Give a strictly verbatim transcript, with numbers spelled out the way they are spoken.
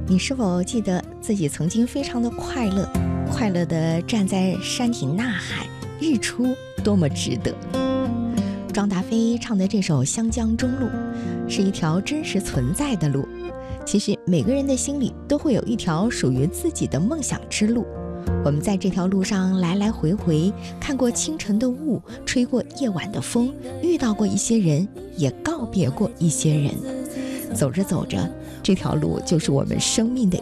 你是否记得自己曾经非常的快乐，快乐地站在山体呐喊，日出多么值得。庄达菲唱的这首《湘江中路》是一条真实存在的路。其实每个人的心里都会有一条属于自己的梦想之路，我们在这条路上来来回回，看过清晨的雾，吹过夜晚的风，遇到过一些人，也告别过一些人。走着走着，这条路就是我们生命的